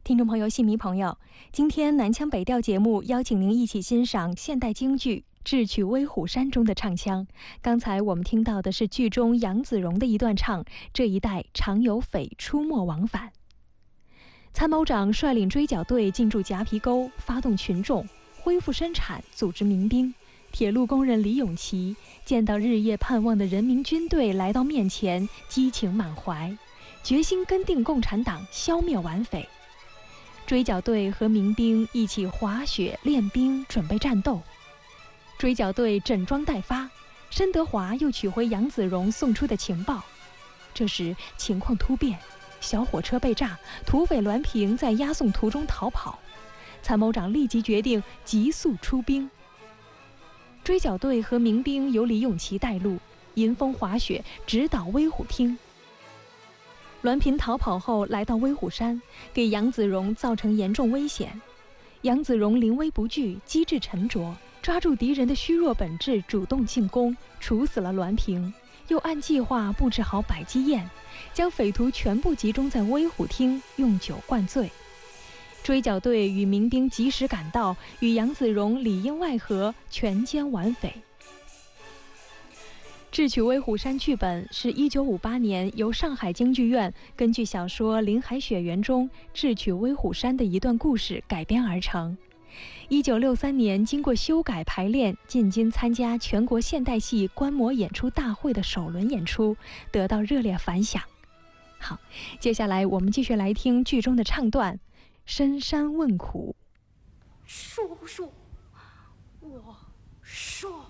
听众朋友、戏迷朋友，今天南腔北调节目邀请您一起欣赏现代京剧《智取威虎山》中的唱腔。刚才我们听到的是剧中杨子荣的一段唱：“这一带常有匪出没往返。”参谋长率领追剿队进驻夹皮沟，发动群众，恢复生产，组织民兵。铁路工人李永琪见到日夜盼望的人民军队来到面前，激情满怀，决心跟定共产党，消灭顽匪。追剿队和民兵一起滑雪练兵，准备战斗。追剿队整装待发，申德华又取回杨子荣送出的情报。这时情况突变，小火车被炸，土匪栾平在押送途中逃跑。参谋长立即决定急速出兵。追剿队和民兵由李永琪带路，迎风滑雪，直捣威虎厅。栾平逃跑后来到威虎山，给杨子荣造成严重危险。杨子荣临危不惧，机智沉着，抓住敌人的虚弱本质，主动进攻，处死了栾平，又按计划布置好百鸡宴，将匪徒全部集中在威虎厅，用酒灌醉。追剿队与民兵及时赶到，与杨子荣里应外合，全歼顽匪。《智取威虎山》剧本是1958年由上海京剧院根据小说《林海雪原》中《智取威虎山》的一段故事改编而成。1963年经过修改排练，进京参加全国现代戏观摩演出大会的首轮演出，得到热烈反响。好，接下来我们继续来听剧中的唱段：深山问苦。 叔叔，我说